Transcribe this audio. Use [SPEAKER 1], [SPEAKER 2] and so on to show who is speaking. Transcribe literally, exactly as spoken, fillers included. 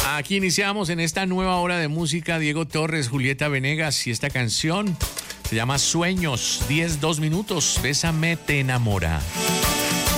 [SPEAKER 1] Aquí iniciamos en esta nueva hora de música Diego Torres, Julieta Venegas y esta canción se llama Sueños, diez, dos minutos, Bésame te enamora.